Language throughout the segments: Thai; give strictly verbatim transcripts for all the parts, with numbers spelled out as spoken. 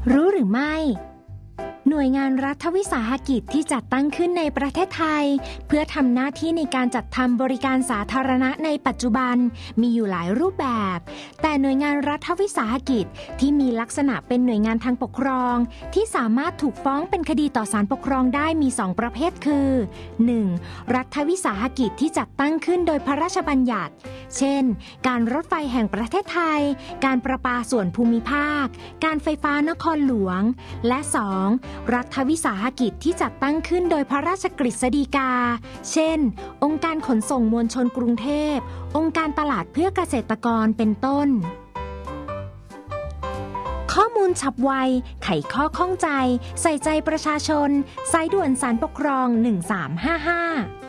รู้หรือไม่หน่วยงานรัฐวิสาหกิจที่จัดตั้งขึ้นในประเทศไทยเพื่อทำหน้าที่ในการจัดทำบริการสาธารณะในปัจจุบันมีอยู่หลายรูปแบบแต่หน่วยงานรัฐวิสาหกิจที่มีลักษณะเป็นหน่วยงานทางปกครองที่สามารถถูกฟ้องเป็นคดีต่อศาลปกครองได้มีสองประเภทคือ หนึ่ง. รัฐวิสาหกิจที่จัดตั้งขึ้นโดยพระราชบัญญัติเช่นการรถไฟแห่งประเทศไทยการประปาส่วนภูมิภาคการไฟฟ้านครหลวงและ สอง. รัฐวิสาหกิจที่จัดตั้งขึ้นโดยพระราชกฤษฎีกาเช่นองค์การขนส่งมวลชนกรุงเทพองค์การตลาดเพื่อเกษตรกรเป็นต้นข้อมูลฉับไวไขข้อข้องใจใส่ใจประชาชนสายด่วนศาลปกครองหนึ่งสามห้าห้า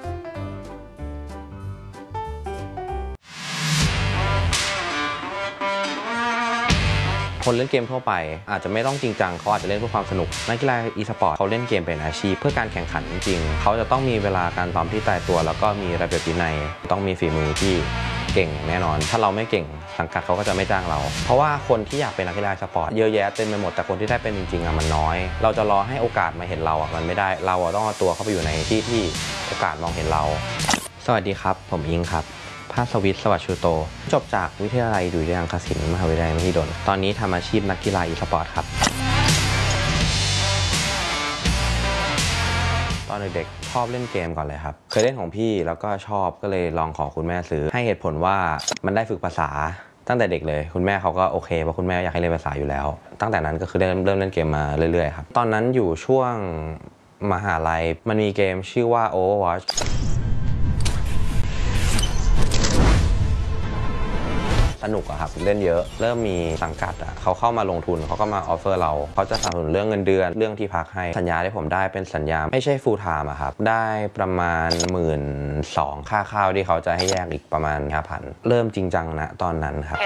คนเล่นเกมทั่วไปอาจจะไม่ต้องจริงจังเขาอาจจะเล่นเพื่อความสนุกนักกีฬาอีสปอร์ตเขาเล่นเกมเป็นอาชีพเพื่อการแข่งขันจริงๆเขาจะต้องมีเวลาการซ้อมที่ตายตัวแล้วก็มีระเบียบวินัยต้องมีฝีมือที่เก่งแน่นอนถ้าเราไม่เก่งสังกัดเขาก็จะไม่จ้างเราเพราะว่าคนที่อยากเป็นนักกีฬาอีสปอร์ตเยอะแยะเต็มไปหมดแต่คนที่ได้เป็นจริงๆอ่ะมันน้อยเราจะรอให้โอกาสมาเห็นเราอ่ะมันไม่ได้เราต้องเอาตัวเข้าไปอยู่ในที่ที่โอกาสมองเห็นเราสวัสดีครับผมอิงครับภาสวิทย์ สวัสดิ์ชูโตจบจากวิทยาลัยดุริยางคศิลป์มหาวิทยาลัยมหิดลตอนนี้ทำอาชีพนักกีฬาอีสปอร์ตครับตอนเด็กๆชอบเล่นเกมก่อนเลยครับเคยเล่นของพี่แล้วก็ชอบก็เลยลองขอคุณแม่ซื้อให้เหตุผลว่ามันได้ฝึกภาษาตั้งแต่เด็กเลยคุณแม่เขาก็โอเคเพราะคุณแม่อยากให้เรียนภาษาอยู่แล้วตั้งแต่นั้นก็คือเริ่มเริ่มเล่นเกมมาเรื่อยๆครับตอนนั้นอยู่ช่วงมหาลัยมันมีเกมชื่อว่า Overwatchสนุกอะครับเล่นเยอะเริ่มมีสังกัดอะเขาเข้ามาลงทุนเขาก็มาออฟเฟอร์เราเขาจะสนับสนุนเรื่องเงินเดือนเรื่องที่พักให้สัญญาที่ผมได้เป็นสัญญาไม่ใช่ full time อะครับได้ประมาณหมื่นสองค่าข้าวที่เขาจะให้แยกอีกประมาณ ห้าพัน เริ่มจริงจังนะตอนนั้นครับ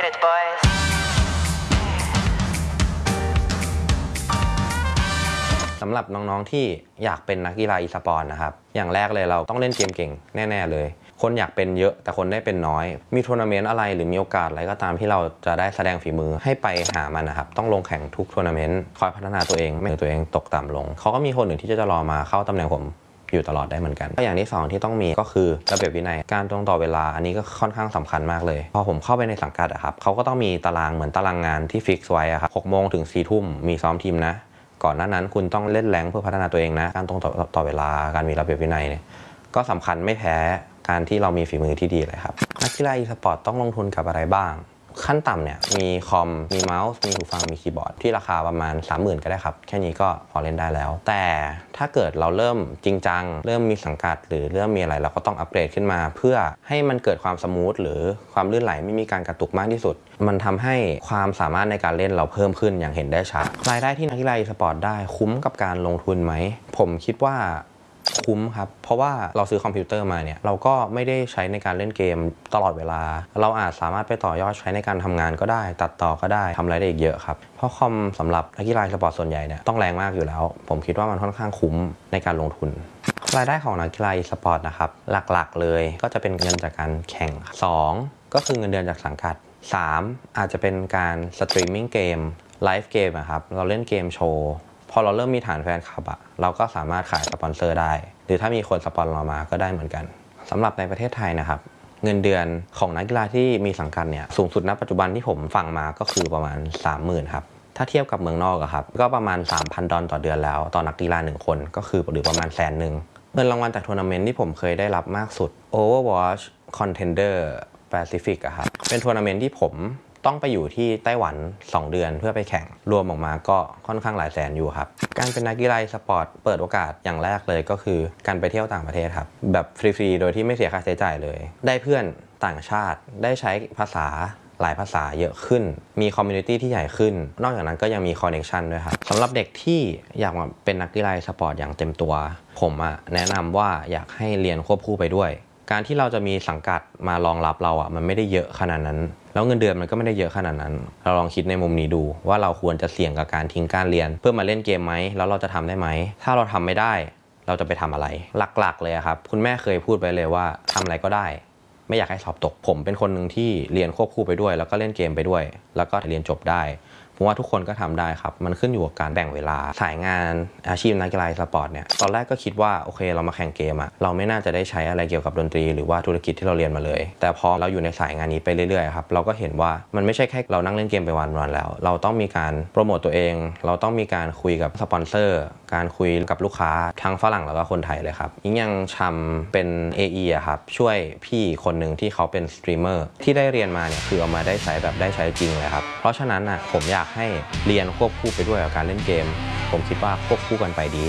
สำหรับน้องๆที่อยากเป็นนักกีฬาอีสปอร์ตนะครับอย่างแรกเลยเราต้องเล่นเกมเก่งแน่ๆเลยคนอยากเป็นเยอะแต่คนได้เป็นน้อยมีทัวร์นาเมนต์อะไรหรือมีโอกาสอะไรก็ตามที่เราจะได้แสดงฝีมือให้ไปหามันนะครับต้องลงแข่งทุกทัวร์นาเมนต์คอยพัฒนาตัวเองไม่ให้ตัวเองตกต่ำลงเขาก็มีคนหนึ่งที่จะรอมาเข้าตำแหน่งผมอยู่ตลอดได้เหมือนกันอย่างที่สองที่ต้องมีก็คือระเบียบวินัยการตรงต่อเวลาอันนี้ก็ค่อนข้างสำคัญมากเลยพอผมเข้าไปในสังกัดอะครับเขาก็ต้องมีตารางเหมือนตารางงานที่ฟิกซ์ไว้อะครับหกโมงถึงสี่ทุ่มมีซ้อมทีมนะก่อนหน้านั้นคุณต้องเล่นแรงเพื่อพัฒนาตัวเองนะการตรงต่อเวลาการมีระเบียบวินัยเนี่ยก็สำคัญไม่แพ้การที่เรามีฝีมือที่ดีเลยครับนักกีฬาอีสปอร์ตต้องลงทุนกับอะไรบ้างขั้นต่ำเนี่ยมีคอมมีเมาส์มีหูฟังมีคีย์บอร์ดที่ราคาประมาณ สามหมื่น ก็ได้ครับแค่นี้ก็พอเล่นได้แล้วแต่ถ้าเกิดเราเริ่มจริงจังเริ่มมีสังกัดหรือเริ่มมีอะไรเราก็ต้องอัปเกรดขึ้นมาเพื่อให้มันเกิดความสมูทหรือความลื่นไหลไม่มีการกระตุกมากที่สุดมันทำให้ความสามารถในการเล่นเราเพิ่มขึ้นอย่างเห็นได้ชัดรายได้ที่นักกีฬาอีสปอร์ตได้คุ้มกับการลงทุนไหมผมคิดว่าคุ้มครับเพราะว่าเราซื้อคอมพิวเตอร์มาเนี่ยเราก็ไม่ได้ใช้ในการเล่นเกมตลอดเวลาเราอาจสามารถไปต่อยอดใช้ในการทำงานก็ได้ตัดต่อก็ได้ทำอะไรได้อีกเยอะครับเพราะคอมสำหรับนักกีฬาสปอร์ตส่วนใหญ่เนี่ยต้องแรงมากอยู่แล้วผมคิดว่ามันค่อนข้างคุ้มในการลงทุนรายได้ของนักกีฬาสปอร์ตนะครับหลักๆเลยก็จะเป็นเงินจากการแข่งสองก็คือเงินเดือนจากสังกัดสามอาจจะเป็นการสตรีมมิ่งเกมไลฟ์เกมครับเราเล่นเกมโชว์พอเราเริ่มมีฐานแฟนคลับอะเราก็สามารถขายสปอนเซอร์ได้หรือถ้ามีคนสปอนเรามาก็ได้เหมือนกันสำหรับในประเทศไทยนะครับเงินเดือนของนักกีฬาที่มีสังกัดเนี่ยสูงสุดณปัจจุบันที่ผมฟังมาก็คือประมาณ สามหมื่น ครับถ้าเทียบกับเมืองนอกอะครับก็ประมาณ สามพัน ดอลลาร์ต่อเดือนแล้วต่อนักกีฬาหนึ่งคนก็คือหรือประมาณแสนหนึ่งเงินรางวัลจากทัวร์นาเมนต์ที่ผมเคยได้รับมากสุด Overwatch Contender Pacific อะครับเป็นทัวร์นาเมนต์ที่ผมต้องไปอยู่ที่ไต้หวันสองเดือนเพื่อไปแข่งรวมออกมาก็ค่อนข้างหลายแสนอยู่ครับการเป็นนักกีฬาสปอร์ตเปิดโอกาสอย่างแรกเลยก็คือการไปเที่ยวต่างประเทศครับแบบฟรีๆโดยที่ไม่เสียค่าใช้จ่ายเลยได้เพื่อนต่างชาติได้ใช้ภาษาหลายภาษาเยอะขึ้นมีคอมมูนิตี้ที่ใหญ่ขึ้นนอกจากนั้นก็ยังมีคอนเนคชันด้วยครับสำหรับเด็กที่อยากมาเป็นนักกีฬาสปอร์ตอย่างเต็มตัวผมอะแนะนำว่าอยากให้เรียนควบคู่ไปด้วยการที่เราจะมีสังกัดมารองรับเราอะมันไม่ได้เยอะขนาดนั้นแล้วเงินเดือนมันก็ไม่ได้เยอะขนาดนั้นเราลองคิดในมุมนี้ดูว่าเราควรจะเสี่ยงกับการทิ้งการเรียนเพื่อมาเล่นเกมไหมแล้วเราจะทำได้ไหมถ้าเราทำไม่ได้เราจะไปทำอะไรหลักๆเลยครับคุณแม่เคยพูดไปเลยว่าทำอะไรก็ได้ไม่อยากให้สอบตกผมเป็นคนหนึ่งที่เรียนควบคู่ไปด้วยแล้วก็เล่นเกมไปด้วยแล้วก็เรียนจบได้ผมว่าทุกคนก็ทำได้ครับมันขึ้นอยู่กับการแบ่งเวลาสายงานอาชีพนักกีฬาสปอร์ตเนี่ยตอนแรกก็คิดว่าโอเคเรามาแข่งเกมอะเราไม่น่าจะได้ใช้อะไรเกี่ยวกับดนตรีหรือว่าธุรกิจที่เราเรียนมาเลยแต่พอเราอยู่ในสายงานนี้ไปเรื่อยๆครับเราก็เห็นว่ามันไม่ใช่แค่เรานั่งเล่นเกมไปวันๆแล้วเราต้องมีการโปรโมตตัวเองเราต้องมีการคุยกับสปอนเซอร์การคุยกับลูกค้าทั้งฝรั่งแล้วก็คนไทยเลยครับยิ่งยังชำเป็น เอ อี อะครับช่วยพี่คนหนึ่งที่เขาเป็นสตรีมเมอร์ที่ได้เรียนมาเนี่ยคือเอามาได้ใช้แบบได้ใช้จริงเลยครับเพราะฉะนั้นอ่ะผมอยากให้เรียนควบคู่ไปด้วยกับการเล่นเกมผมคิดว่าควบคู่กันไปดี